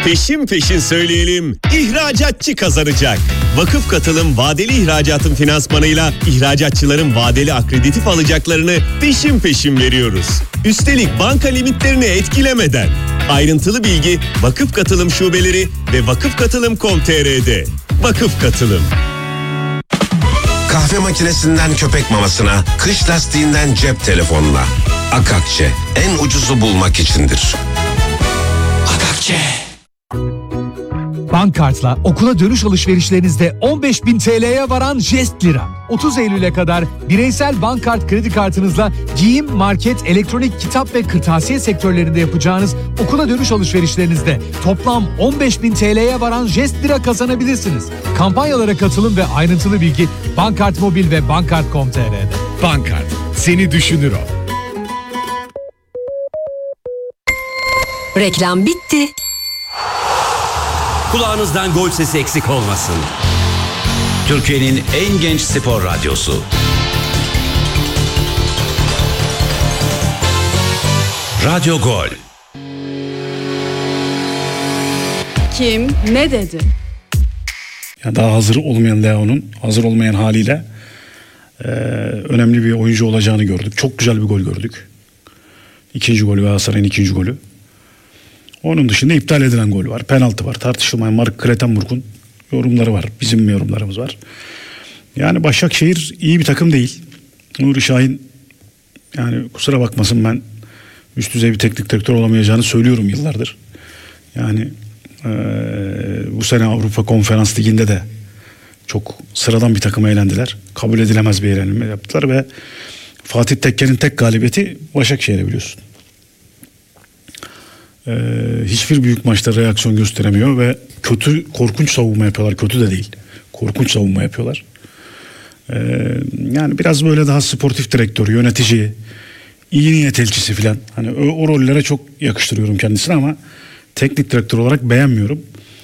Peşin peşin söyleyelim. İhracatçı kazanacak. Vakıf Katılım vadeli ihracatın finansmanıyla ihracatçıların vadeli akreditif alacaklarını peşin peşin veriyoruz. Üstelik banka limitlerini etkilemeden. Ayrıntılı bilgi Vakıf Katılım şubeleri ve vakıfkatılım.com.tr'de. Vakıf Katılım. Kahve makinesinden köpek mamasına, kış lastiğinden cep telefonuna. Akakçe en ucuzu bulmak içindir. Akakçe. Bankkart'la okula dönüş alışverişlerinizde 15.000 TL'ye varan jest lira. 30 Eylül'e kadar bireysel Bankkart kredi kartınızla giyim, market, elektronik, kitap ve kırtasiye sektörlerinde yapacağınız okula dönüş alışverişlerinizde toplam 15.000 TL'ye varan jest lira kazanabilirsiniz. Kampanyalara katılın ve ayrıntılı bilgi Bankkart Mobil ve bankkart.com.tr'de. Bankkart, seni düşünür o. Reklam bitti. Kulağınızdan gol sesi eksik olmasın. Türkiye'nin en genç spor radyosu. Radyo Gol. Kim ne dedi? Ya daha hazır olmayan Leao'nun hazır olmayan haliyle önemli bir oyuncu olacağını gördük. Çok güzel bir gol gördük. İkinci golü, Galatasaray'ın ikinci golü. Onun dışında iptal edilen gol var. Penaltı var. Tartışılmayan Mark Krettenburg'un yorumları var. Bizim yorumlarımız var. Yani Başakşehir iyi bir takım değil. Nuri Şahin, yani kusura bakmasın, ben üst düzey bir teknik direktör olamayacağını söylüyorum yıllardır. Yani bu sene Avrupa Konferans Ligi'nde de çok sıradan bir takıma eğlendiler. Kabul edilemez bir eğlenme yaptılar ve Fatih Tekke'nin tek galibiyeti Başakşehir'e, biliyorsun. Hiçbir büyük maçta reaksiyon gösteremiyor ve korkunç savunma yapıyorlar. Kötü de değil. Korkunç savunma yapıyorlar. Yani biraz böyle daha sportif direktör, yönetici, iyi niyet elçisi falan. Hani o rollere çok yakıştırıyorum kendisine ama teknik direktör olarak beğenmiyorum.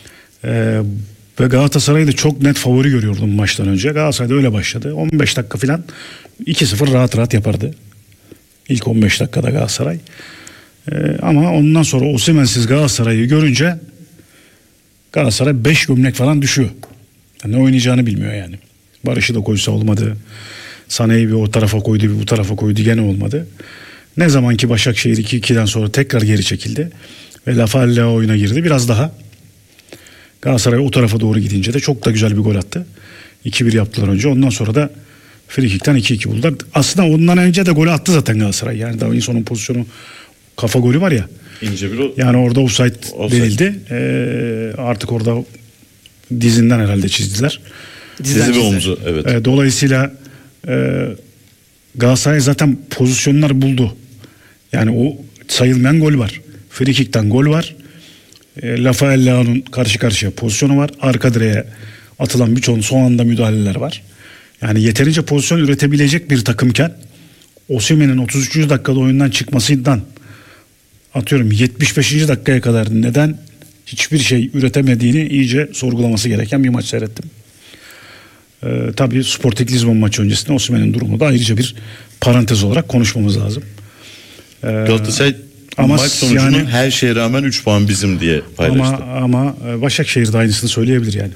Ve Galatasaray'ı da çok net favori görüyordum maçtan önce. Galatasaray da öyle başladı. 15 dakika falan 2-0 rahat rahat yapardı. İlk 15 dakikada Galatasaray. Ama ondan sonra Osimhen'siz Galatasaray'ı görünce Galatasaray 5 gömlek falan düşüyor. Yani ne oynayacağını bilmiyor yani. Barış'ı da koysa olmadı. Sané'yi bir o tarafa koydu, bir bu tarafa koydu, gene olmadı. Ne zaman ki Başakşehir 2-2'den sonra tekrar geri çekildi ve Lafalle oyuna girdi, biraz daha Galatasaray o tarafa doğru gidince de çok da güzel bir gol attı. 2-1 yaptılar önce. Ondan sonra da frikikten 2-2 buldular. Aslında ondan önce de golü attı zaten Galatasaray. Yani Davinson'un pozisyonu, kafa golü var ya. İnce bir o. Yani orada offside denildi. Artık orada dizinden herhalde çizdiler. Dizi ve omzu, evet. Dolayısıyla Galatasaray zaten pozisyonlar buldu. Yani o sayılmayan gol var. Frikikten gol var. Rafael Leao'nun karşı karşıya pozisyonu var. Arka direğe atılan birçok son anda müdahaleler var. Yani yeterince pozisyon üretebilecek bir takımken Osimhen'in 33. dakikada oyundan çıkmasından atıyorum 75. dakikaya kadar neden hiçbir şey üretemediğini iyice sorgulaması gereken bir maç seyrettim. Tabii Sporting Lisbon maçı öncesinde Osimhen'in durumu da ayrıca bir parantez olarak konuşmamız lazım. Galatasaray maç sonucunu yani, her şeye rağmen 3 puan bizim diye paylaştı. Ama Başakşehir de aynısını söyleyebilir yani.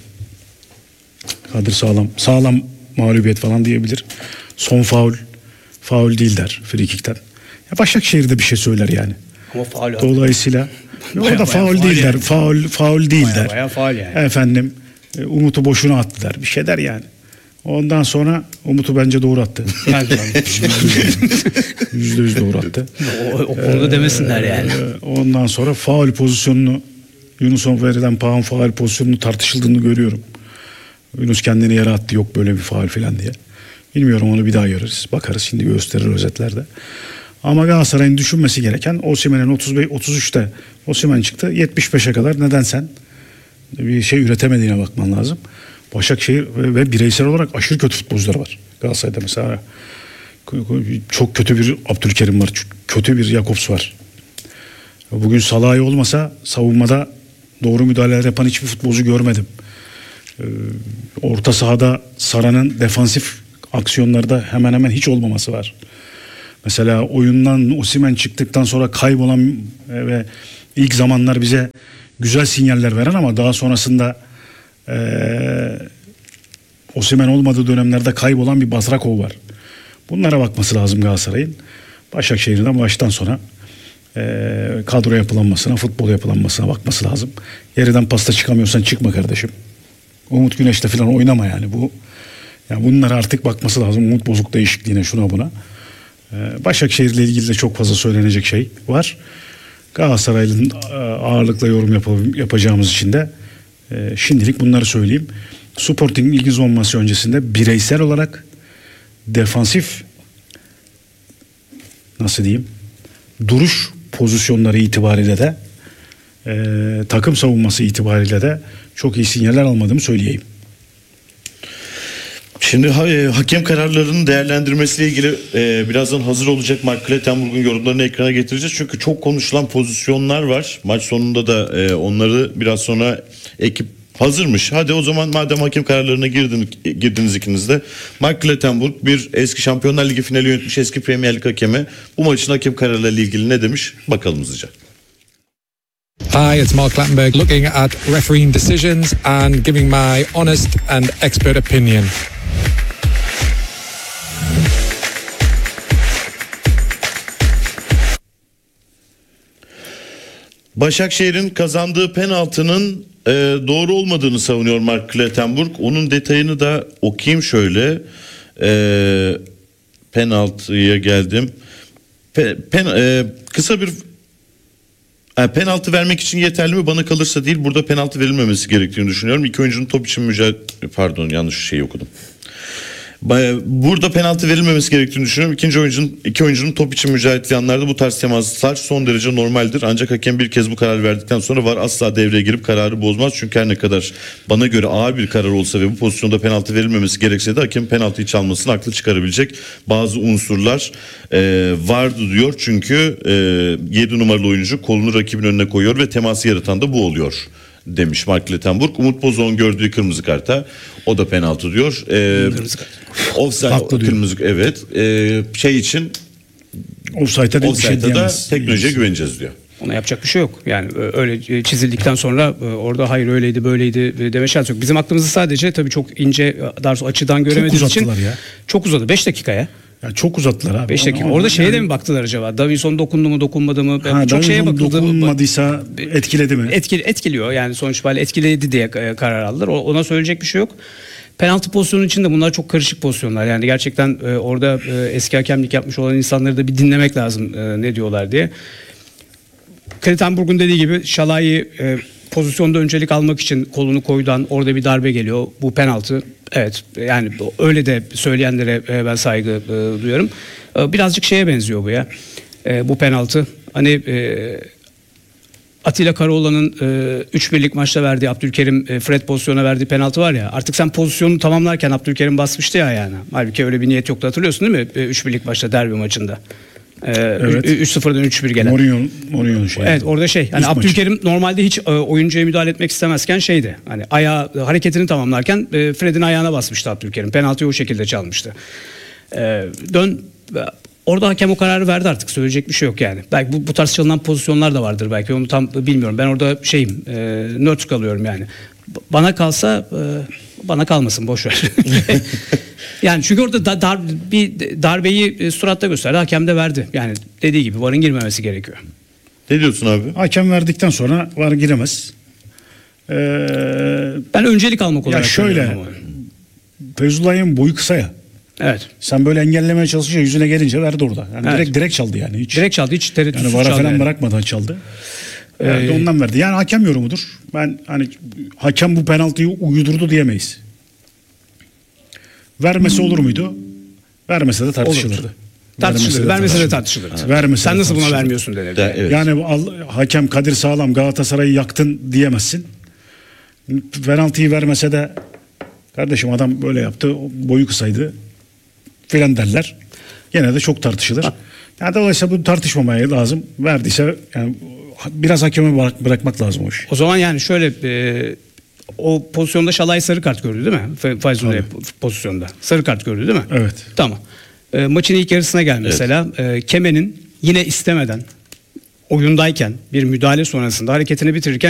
Kadir sağlam mağlubiyet falan diyebilir. Son faul değil der frikikten. Ya Başakşehir de bir şey söyler yani. Ama faul. Dolayısıyla o da faul değil der. Faul değil der. Bayağı faul yani. Efendim Umut'u boşuna attı der. Bir şey der yani. Ondan sonra Umut'u bence doğru attı. %100 doğru attı. O konuda demesinler yani. Ondan sonra faul pozisyonunu, Yunus'a verilen faul pozisyonunu tartışıldığını görüyorum. Yunus kendini yere attı, yok böyle bir faul falan diye. Bilmiyorum, onu bir daha görürüz. Bakarız, şimdi gösterir özetlerde. Ama Galatasaray'ın düşünmesi gereken Osimhen'in 33'te Osimhen çıktı. 75'e kadar neden sen bir şey üretemediğine bakman lazım. Başakşehir ve bireysel olarak aşırı kötü futbolcular var. Galatasaray'da mesela çok kötü bir Abdülkerim var. Kötü bir Jakobs var. Bugün Salah'ı olmasa savunmada doğru müdahaleler yapan hiçbir futbolcu görmedim. Orta sahada Sara'nın defansif aksiyonlarda hemen hemen hiç olmaması var. Mesela oyundan Osimhen çıktıktan sonra kaybolan ve İlk zamanlar bize güzel sinyaller veren ama daha sonrasında Osimhen olmadığı dönemlerde kaybolan bir Batrakov var. Bunlara bakması lazım Galatasaray'ın. Başakşehir'den baştan sona kadro yapılanmasına, futbol yapılanmasına bakması lazım. Yerden pasta çıkamıyorsan çıkma kardeşim. Umut Güneş'te falan oynama yani. Yani bunlara artık bakması lazım. Umut bozuk değişikliğine, şuna buna. Başakşehir'le ilgili de çok fazla söylenecek şey var. Galatasaray'ın ağırlıkla yorum yapacağımız için de şimdilik bunları söyleyeyim. Sporting ilgiz olması öncesinde bireysel olarak defansif, nasıl diyeyim, duruş pozisyonları itibariyle de takım savunması itibariyle de çok iyi sinyaller almadığımı söyleyeyim. Şimdi hakem kararlarının değerlendirmesiyle ilgili birazdan hazır olacak Mark Klettenburg'un yorumlarını ekrana getireceğiz. Çünkü çok konuşulan pozisyonlar var. Maç sonunda da onları biraz sonra ekip hazırmış. Hadi o zaman madem hakem kararlarına girdiniz ikiniz de. Mark Klettenburg, bir eski Şampiyonlar Ligi finali yönetmiş eski Premier Lig hakemi, bu maçın hakem kararlarıyla ilgili ne demiş? Bakalım hızlıca. Hi, it's Mark Klettenburg looking at refereeing decisions and giving my honest and expert opinion. Başakşehir'in kazandığı penaltının doğru olmadığını savunuyor Mark Klettenburg. Onun detayını da okuyayım şöyle. Penaltıya geldim. Kısa bir penaltı vermek için yeterli mi? Bana kalırsa değil. Burada penaltı verilmemesi gerektiğini düşünüyorum. İki oyuncunun top için yanlış şey okudum. Burada penaltı verilmemesi gerektiğini düşünüyorum. İki oyuncunun top için mücadele anlarda bu tarz temaslar son derece normaldir. Ancak hakem bir kez bu kararı verdikten sonra VAR asla devreye girip kararı bozmaz. Çünkü her ne kadar bana göre ağır bir karar olsa ve bu pozisyonda penaltı verilmemesi gerekse de hakem penaltıyı çalmasını haklı çıkarabilecek bazı unsurlar vardı diyor. Çünkü 7 numaralı oyuncu kolunu rakibin önüne koyuyor ve teması yaratan da bu oluyor demiş Mark Klettenburg. Umut Bozok'un gördüğü kırmızı karta o da penaltı diyor. Offside, kırmızı, evet. Şey için offside'da teknolojiye güveneceğiz diyor. Ona yapacak bir şey yok. Yani öyle çizildikten sonra orada hayır öyleydi böyleydi deme şansı yok. Bizim aklımızı sadece tabii çok ince, daha doğrusu açıdan göremediğimiz için çok uzadı. 5 dakikaya. Ya çok uzattılar abi. 5 dakika. Orada şeye de mi baktılar acaba? Davinson dokundu mu dokunmadı mı? Çok şeye bakıldı. Dokunmadıysa etkiledi mi? Etkiliyor. Yani sonuç itibariyle etkiledi diye karar aldılar. Ona söyleyecek bir şey yok. Penaltı pozisyonu için de bunlar çok karışık pozisyonlar. Yani gerçekten orada eski hakemlik yapmış olan insanları da bir dinlemek lazım ne diyorlar diye. Klettenburg'un dediği gibi Şalai pozisyonda öncelik almak için kolunu koydan orada bir darbe geliyor. Bu penaltı. Evet, yani öyle de söyleyenlere ben saygı duyuyorum. Birazcık şeye benziyor bu ya. Bu penaltı. Hani Atilla Karaoğlan'ın 3-1'lik maçta verdiği, Abdülkerim Fred pozisyona verdiği penaltı var ya. Artık sen pozisyonu tamamlarken Abdülkerim basmıştı ya yani. Halbuki öyle bir niyet yoktu, hatırlıyorsun değil mi? 3-1'lik maçta derbi maçında. Evet. 3-0'dan 3-1 gelen. Mourinho'nun şey. Evet, orada şey. Hani Abdülkerim normalde hiç oyuncuya müdahale etmek istemezken şeydi. Hani hareketini tamamlarken Fred'in ayağına basmıştı Abdülkerim. Penaltıyı o şekilde çalmıştı. Orada hakem o kararı verdi, artık söyleyecek bir şey yok yani. Belki bu tarz çalınan pozisyonlar da vardır belki. Onu tam bilmiyorum. Ben orada nötr kalıyorum yani. Bana kalsa bana kalmasın, boş ver. Yani çünkü orada bir darbeyi suratta gösterdi. Hakem de verdi. Yani dediği gibi VAR'ın girmemesi gerekiyor. Ne diyorsun abi? Hakem verdikten sonra VAR giremez. Ben öncelik almak olarak şöyle. Feyzullah'ın boyu kısa ya. Evet. Sen böyle engellemeye çalışınca yüzüne gelince verdi orada. Yani evet. direkt çaldı yani. Direkt çaldı, hiç tereddütsüz yani çaldı. Falan bırakmadan çaldı. Ondan verdi. Yani hakem yorumudur. Ben hani hakem bu penaltıyı uydurdu diyemeyiz. Vermesi olur muydu? Vermese de tartışılırdı. Vermese de tartışılırdı. Sen nasıl buna vermiyorsun denirdi. Evet. Yani hakem Kadir Sağlam Galatasaray'ı yaktın diyemezsin. Penaltıyı vermese de kardeşim adam böyle yaptı, boyu kısaydı filan derler. Gene de çok tartışılır. Yani dolayısıyla bu tartışmamaya lazım. Verdiyse yani biraz hakeme bırakmak lazım o iş. O zaman yani şöyle o pozisyonda Şalai sarı kart gördü değil mi? Fayzullah pozisyonda. Sarı kart gördü değil mi? Evet. Tamam. Maçın ilk yarısına gel mesela. Kemen'in yine istemeden oyundayken bir müdahale sonrasında hareketini bitirirken